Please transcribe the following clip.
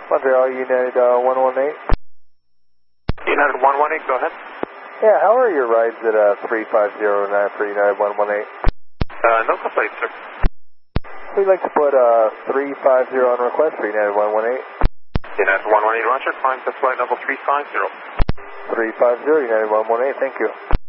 Montreal, United 118. United 118, go ahead. Yeah, how are your rides at 3509 for United 118? No complaints, sir. We'd like to put 350 on request for United 118. United 118, roger. Climb to flight level 350. 350, United 118, thank you.